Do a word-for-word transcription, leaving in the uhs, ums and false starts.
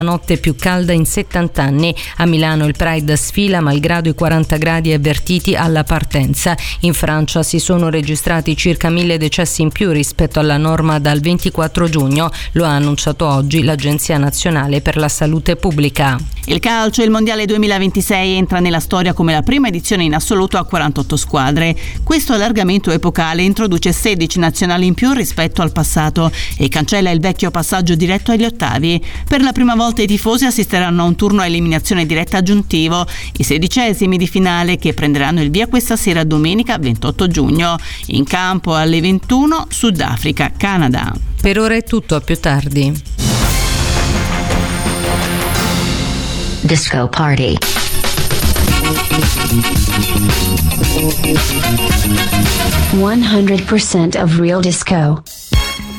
notte più calda in settanta anni. A Milano il Pride sfila malgrado i quaranta gradi avvertiti alla partenza. In Francia si sono registrati circa mille decessi in più rispetto alla norma dal ventiquattro giugno, lo ha annunciato oggi l'Agenzia Nazionale per la Salute Pubblica. Il calcio, il Mondiale duemilaventisei entra nella storia come la prima edizione in assoluto a quarantotto squadre. Questo allargamento epocale introduce sedici nazionali in più rispetto al passato e cancella il vecchio passaggio diretto agli ottavi. Per la prima volta i tifosi assisteranno a un turno a eliminazione diretta aggiuntivo, i sedicesimi di finale che prenderanno il via questa sera domenica ventotto giugno. In campo alle ventuno Sudafrica, Canada. Per ora è tutto, a più tardi. Disco Party. one hundred percent of real disco.